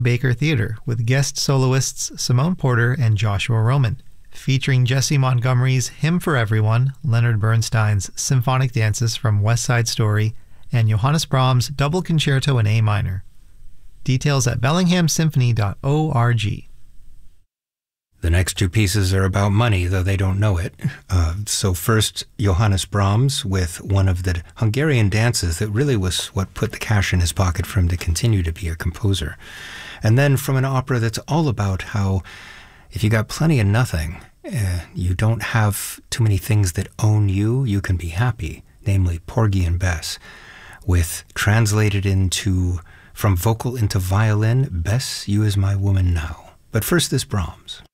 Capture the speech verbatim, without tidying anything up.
Baker Theater with guest soloists Simone Porter and Joshua Roman, featuring Jesse Montgomery's Hymn for Everyone, Leonard Bernstein's Symphonic Dances from West Side Story, and Johannes Brahms' Double Concerto in A minor. Details at bellingham symphony dot org. The next two pieces are about money, though they don't know it. Uh, so first, Johannes Brahms with one of the Hungarian dances that really was what put the cash in his pocket for him to continue to be a composer. And then from an opera that's all about how if you got plenty of nothing, uh, you don't have too many things that own you, you can be happy, namely Porgy and Bess, with translated into, from vocal into violin, Bess, you is my woman now. But first this Brahms.